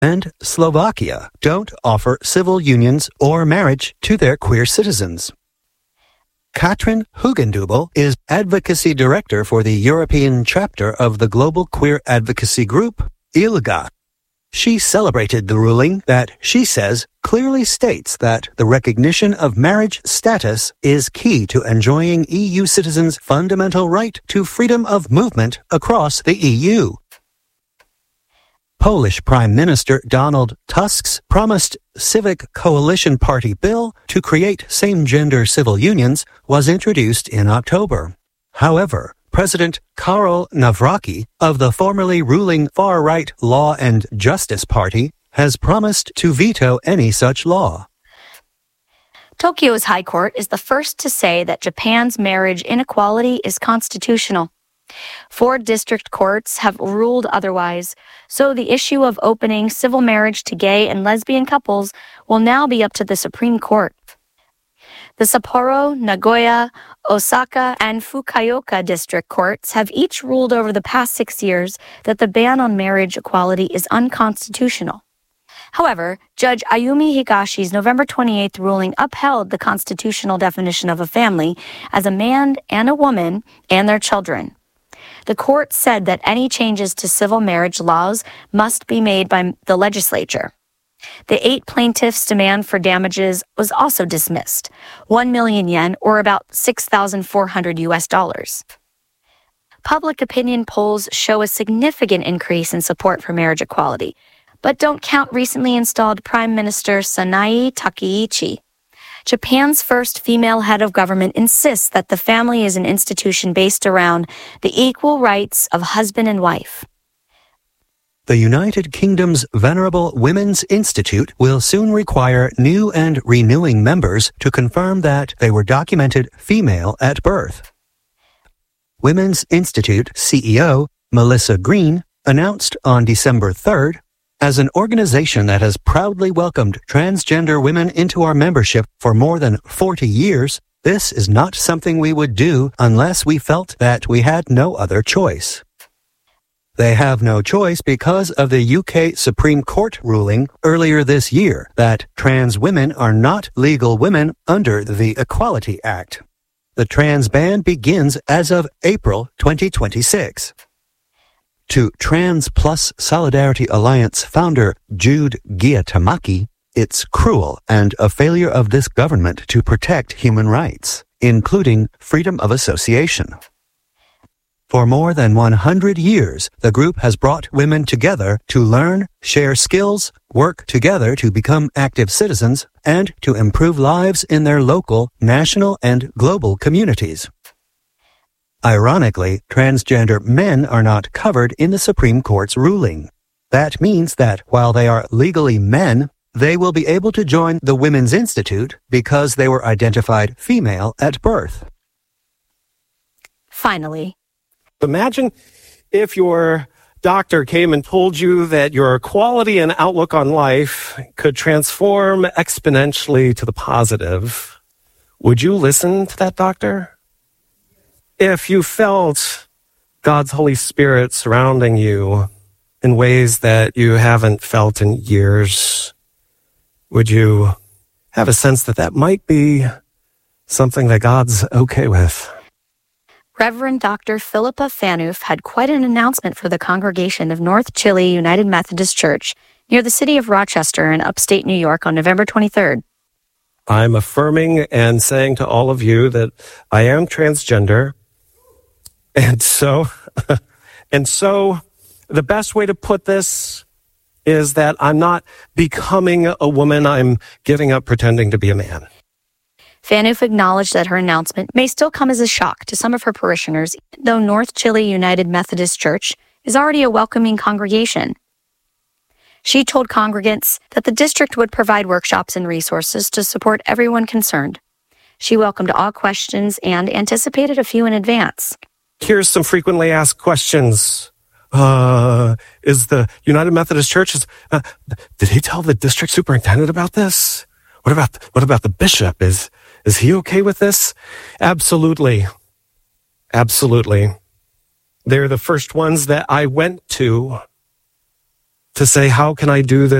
and Slovakia don't offer civil unions or marriage to their queer citizens. Katrin Hugendubel is Advocacy Director for the European chapter of the global queer advocacy group, ILGA. She celebrated the ruling that, she says, clearly states that the recognition of marriage status is key to enjoying EU citizens' fundamental right to freedom of movement across the EU. Polish Prime Minister Donald Tusk's promised Civic Coalition Party bill to create same-gender civil unions was introduced in October. However, President Karol Nawrocki of the formerly ruling far-right Law and Justice Party has promised to veto any such law. Tokyo's High Court is the first to say that Japan's marriage inequality is constitutional. 4 district courts have ruled otherwise, so the issue of opening civil marriage to gay and lesbian couples will now be up to the Supreme Court. The Sapporo, Nagoya, Osaka, and Fukuoka district courts have each ruled over the past 6 years that the ban on marriage equality is unconstitutional. However, Judge Ayumi Higashi's November 28th ruling upheld the constitutional definition of a family as a man and a woman and their children. The court said that any changes to civil marriage laws must be made by the legislature. The 8 plaintiffs' demand for damages was also dismissed, 1 million yen, or about $6,400. Public opinion polls show a significant increase in support for marriage equality, but don't count recently installed Prime Minister Sanae Takaichi. Japan's first female head of government insists that the family is an institution based around the equal rights of husband and wife. The United Kingdom's Venerable Women's Institute will soon require new and renewing members to confirm that they were documented female at birth. Women's Institute CEO Melissa Green announced on December 3rd, as an organization that has proudly welcomed transgender women into our membership for more than 40 years, this is not something we would do unless we felt that we had no other choice. They have no choice because of the UK Supreme Court ruling earlier this year that trans women are not legal women under the Equality Act. The trans ban begins as of April 2026. To Trans Plus Solidarity Alliance founder Jude Giatamaki, it's cruel and a failure of this government to protect human rights, including freedom of association. For more than 100 years, the group has brought women together to learn, share skills, work together to become active citizens, and to improve lives in their local, national, and global communities. Ironically, transgender men are not covered in the Supreme Court's ruling. That means that while they are legally men, they will be able to join the Women's Institute because they were identified female at birth. Finally, imagine if your doctor came and told you that your quality and outlook on life could transform exponentially to the positive. Would you listen to that doctor? If you felt God's Holy Spirit surrounding you in ways that you haven't felt in years, would you have a sense that that might be something that God's okay with? Reverend Dr. Philippa Phaneuf had quite an announcement for the congregation of North Chile United Methodist Church near the city of Rochester in upstate New York on November 23rd. I'm affirming and saying to all of you that I am transgender. And so the best way to put this is that I'm not becoming a woman. I'm giving up pretending to be a man. Phaneuf acknowledged that her announcement may still come as a shock to some of her parishioners, though North Chile United Methodist Church is already a welcoming congregation. She told congregants that the district would provide workshops and resources to support everyone concerned. She welcomed all questions and anticipated a few in advance. Here's some frequently asked questions. Is the United Methodist Church, did he tell the district superintendent about this? What about the bishop? Is he okay with this? Absolutely. Absolutely. They're the first ones that I went to to say, how can I do this?